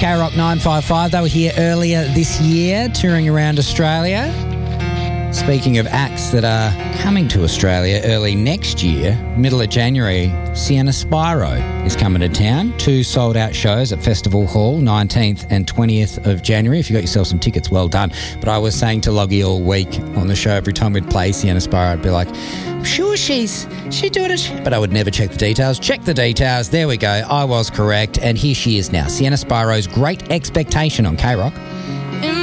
K-Rock 955. They were here earlier this year, touring around Australia. Speaking of acts that are coming to Australia early next year, middle of January, Sienna Spiro is coming to town. 2 sold-out shows at Festival Hall, 19th and 20th of January. If you got yourself some tickets, well done. But I was saying to Loggy all week on the show, every time we'd play Sienna Spiro, I'd be like, I'm sure she's doing it. But I would never check the details. Check the details. There we go. I was correct. And here she is now. Sienna Spiro's Great Expectation on K-Rock.